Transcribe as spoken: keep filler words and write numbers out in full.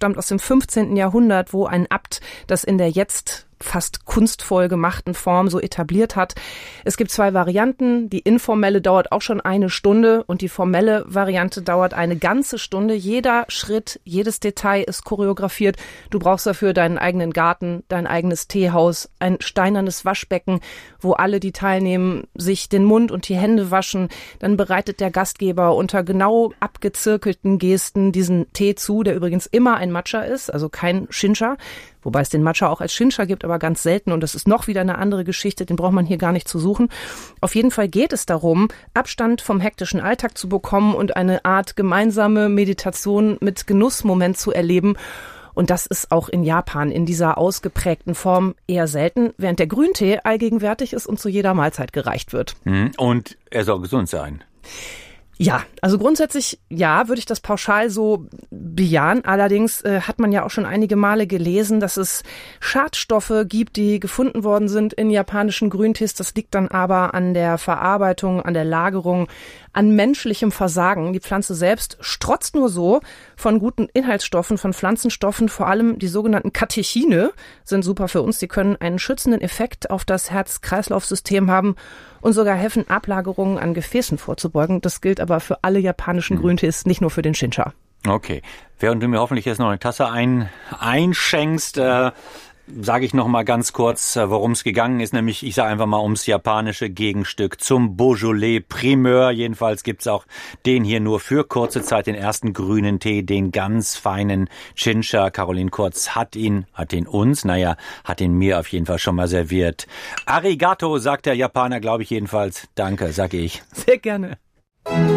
stammt aus dem fünfzehnten Jahrhundert, wo ein Abt das in der jetzt fast kunstvoll gemachten Form so etabliert hat. Es gibt zwei Varianten. Die informelle dauert auch schon eine Stunde und die formelle Variante dauert eine ganze Stunde. Jeder Schritt, jedes Detail ist choreografiert. Du brauchst dafür deinen eigenen Garten, dein eigenes Teehaus, ein steinernes Waschbecken, wo alle, die teilnehmen, sich den Mund und die Hände waschen. Dann bereitet der Gastgeber unter genau abgezirkelten Gesten diesen Tee zu, der übrigens immer ein Matcha ist, also kein Shincha. Wobei es den Matcha auch als Shincha gibt, aber ganz selten. Und das ist noch wieder eine andere Geschichte, den braucht man hier gar nicht zu suchen. Auf jeden Fall geht es darum, Abstand vom hektischen Alltag zu bekommen und eine Art gemeinsame Meditation mit Genussmoment zu erleben. Und das ist auch in Japan in dieser ausgeprägten Form eher selten, während der Grüntee allgegenwärtig ist und zu jeder Mahlzeit gereicht wird. Und er soll gesund sein. Ja, also grundsätzlich, ja, würde ich das pauschal so bejahen. Allerdings äh, hat man ja auch schon einige Male gelesen, dass es Schadstoffe gibt, die gefunden worden sind in japanischen Grüntees. Das liegt dann aber an der Verarbeitung, an der Lagerung, an menschlichem Versagen. Die Pflanze selbst strotzt nur so von guten Inhaltsstoffen, von Pflanzenstoffen. Vor allem die sogenannten Katechine sind super für uns. Die können einen schützenden Effekt auf das Herz-Kreislauf-System haben und sogar helfen, Ablagerungen an Gefäßen vorzubeugen. Das gilt aber für alle japanischen Grüntees, nicht nur für den Shincha. Okay. Während du mir hoffentlich jetzt noch eine Tasse ein, einschenkst, äh, sage ich noch mal ganz kurz, worum es gegangen ist. Nämlich, ich sage einfach mal ums japanische Gegenstück zum Beaujolais Primeur. Jedenfalls gibt's auch den hier nur für kurze Zeit, den ersten grünen Tee, den ganz feinen Shincha. Caroline Kurz hat ihn, hat ihn uns, naja, hat ihn mir auf jeden Fall schon mal serviert. Arigato, sagt der Japaner, glaube ich jedenfalls. Danke, sage ich. Sehr gerne.